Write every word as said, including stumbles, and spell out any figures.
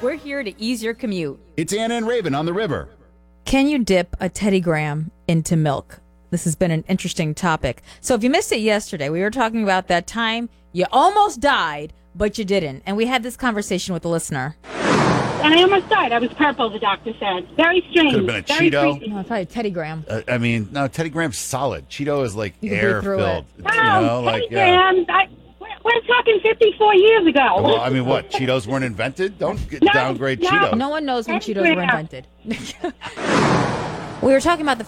We're here to ease your commute. It's Anna and Raven on the river. Can you dip a Teddy Graham into milk? This has been an interesting topic. So if you missed it yesterday, we were talking about that time you almost died, but you didn't. And we had this conversation with a listener. And I almost died. I was purple, the doctor said. Very strange. Could have been a Very Cheeto. freaky. No, probably Teddy Graham. Uh, I mean, no, Teddy Graham's solid. Cheeto is like You can breathe air through filled. it. Wow, You know, Teddy like yeah. Graham. I, we're, we're talking fifty-four years ago. Well, I mean, what? Cheetos weren't invented? Don't get No, downgrade no. Cheetos. No one knows when Teddy Cheetos were Graham. invented. We were talking about the